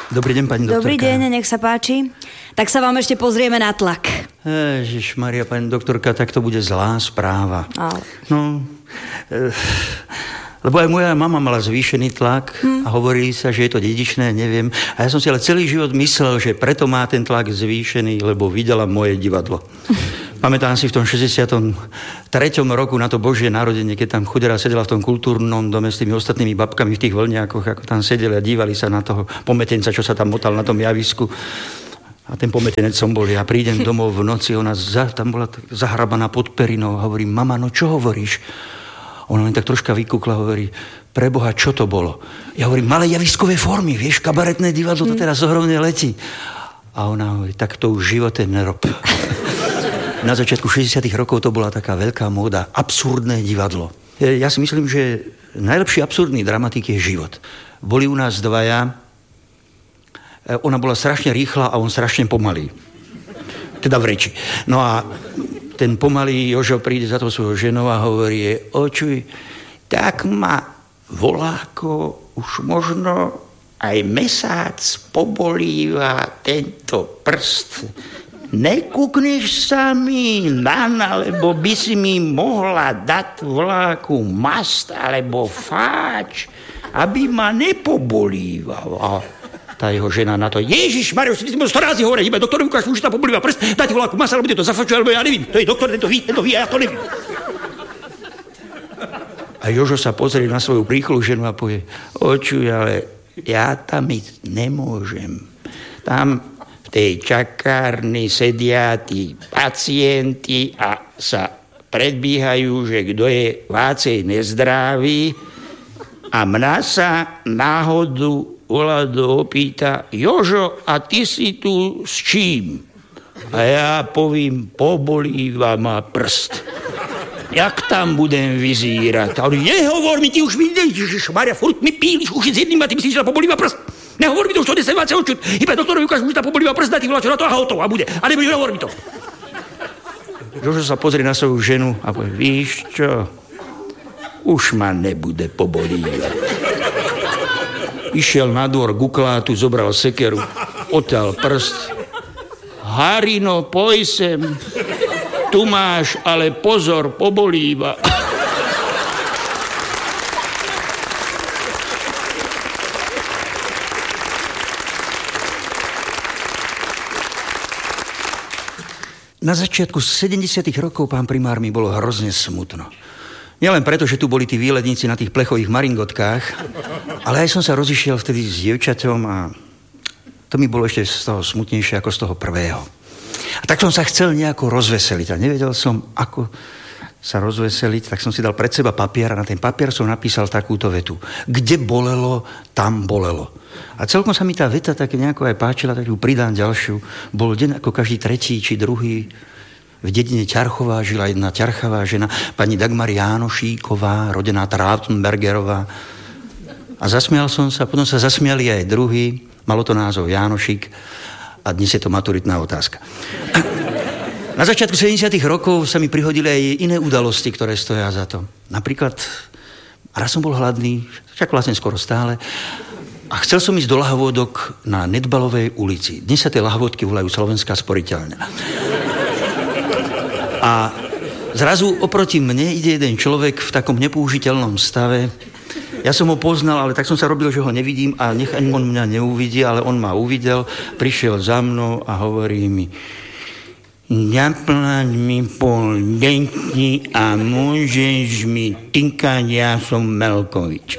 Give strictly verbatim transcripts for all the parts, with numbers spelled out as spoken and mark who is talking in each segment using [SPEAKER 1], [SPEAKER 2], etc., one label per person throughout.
[SPEAKER 1] Dobrý deň, pani doktorka.
[SPEAKER 2] Dobrý deň, nech sa páči. Tak sa vám ešte pozrieme na tlak.
[SPEAKER 1] Ježišmaria, pani doktorka, tak to bude zlá správa.
[SPEAKER 2] Ale...
[SPEAKER 1] No, e, lebo aj moja mama mala zvýšený tlak hm. a hovorí sa, že je to dedičné, neviem. A ja som si ale celý život myslel, že preto má ten tlak zvýšený, lebo videla moje divadlo. Pamätám si v tom šesťdesiatom treťom roku na to Božie narodenie, keď tam chudera sedela v tom kultúrnom dome s tými ostatnými babkami v tých vlniakoch, ako tam sedeli a dívali sa na toho pometenca, čo sa tam motal na tom javisku. A ten pometenec som bol, ja prídem domov v noci, ona za, tam bola zahrabaná pod perinou a hovorím, mama, no čo hovoríš? Ona len tak troška vykúkla, hovorí, preboha, čo to bolo? Ja hovorím, malé javiskové formy, vieš, kabaretné divadlo, to teraz zohrovne letí. A ona hovorí, tak to už v živote nerob. Na začiatku šesťdesiatych rokov to bola taká veľká móda, absurdné divadlo. Ja si myslím, že najlepší absurdný dramatik je život. Boli u nás dvaja, ona bola strašne rýchla a on strašne pomalý. Teda v reči. No a ten pomalý Jožo príde za to svojho ženou a hovorí jej, očuj, tak ma voláko už možno aj mesác pobolíva tento prst. Nekúkneš sa mi nan, alebo by si mi mohla dať voláku mast alebo fáč, aby ma nepobolíval. A tá jeho žena na to, Ježišmario, si ty musel sto razy hovoriť, iba doktor ukáž, už tá pobolíva prst, dať voláku mast, alebo to zafáču, alebo ja nevím. To je doktor, tento ví, tento ví, a ja to nevím. A Jožo sa pozrie na svoju príchlu ženu a povie, očuj, ale ja tam ísť nemôžem. Tam v tej čakárni sedia tí pacienti a sa predbíhajú, že kto je vácej nezdravý a mňa sa náhodu Olado opýta, Jožo, a ty si tu s čím? A ja povím, pobolíva ma prst. Jak tam budem vyzírať? A on, nehovor mi, ty už mi nejdeš, Maria, furt mi píliš uši s jedným a ty myslíš, že pobolíva prst. Nehovor mi to, už to desať dvadsať očut. Iba doktorovi ukáž, už tá pobolíva prst, dá ty voláčo na to a hotovo a bude. A nebude, nehovor mi to. Jožo sa pozrie na svoju ženu a povie, víš čo, už ma nebude pobolívať. Išiel na dvor k uklátu, zobral sekeru, oťal prst. Harino, poj sem. Tu máš, ale pozor, pobolíva. Na začiatku sedemdesiatych rokov, pán primár, mi bolo hrozne smutno. Nielen preto, že tu boli tí výledníci na tých plechových maringotkách, ale aj som sa rozišiel vtedy s dievčaťom a to mi bolo ešte z toho smutnejšie ako z toho prvého. A tak som sa chcel nejako rozveseliť a nevedel som, ako sa rozveseliť, tak som si dal pred seba papier a na ten papier som napísal takúto vetu. Kde bolelo, tam bolelo. A celkom sa mi tá veta tak nejako aj páčila, tak ju pridám ďalšiu. Bol deň ako každý tretí či druhý. V dedine Ťarchová žila jedna ťarchavá žena, pani Dagmar Jánošíková, rodená Trautenbergerová. A zasmial som sa, potom sa zasmiali aj druhý, malo to názov Jánošík a dnes je to maturitná otázka. Na začiatku sedemdesiatych rokov sa mi prihodili aj iné udalosti, ktoré stoja za to. Napríklad, raz som bol hladný, však vlastne skoro stále, a chcel som ísť do lahôdok na Nedbalovej ulici. Dnes sa tie lahôdky volajú Slovenská sporiteľňa. A zrazu oproti mne ide jeden človek v takom nepoužiteľnom stave. Ja som ho poznal, ale tak som sa robil, že ho nevidím a nech ani on mňa neuvidí, ale on ma uvidel, prišiel za mnou a hovorí mi, naplať mi pol denti a môžeš mi týkať, ja som Melkovič.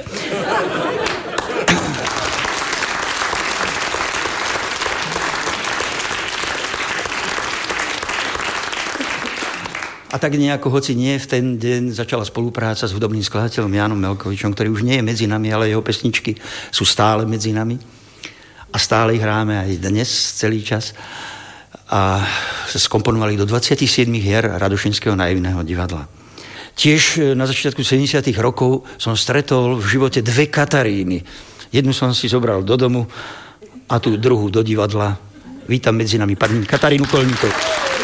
[SPEAKER 1] A tak nejako, hoci nie, v ten deň začala spolupráca s hudobným skladateľom Jánom Melkovičom, ktorý už nie je medzi nami, ale jeho pesničky sú stále medzi nami. A stále ich hráme aj dnes, celý čas. A skomponovali do dvadsaťsedem hier Radošinského naivného divadla. Tiež na začiatku sedemdesiatych rokov som stretol v živote dve Kataríny. Jednu som si zobral do domu a tú druhú do divadla. Vítam medzi nami pani Katarínu Kolníkovú.